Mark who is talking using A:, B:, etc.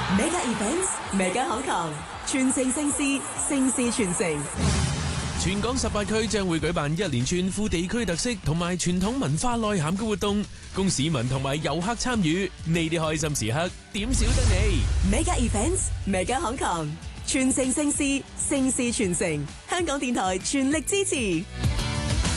A: Mega Events Mega Hong Kong，傳承盛事，盛事傳承。
B: 全港18區將會舉辦一連串富地區特色同埋傳統文化內涵嘅活動，供市民同埋遊客參與。呢啲開心時刻點少得你
A: Mega Events Mega Hong Kong，傳承盛事，盛事傳承。香港電台全力支持。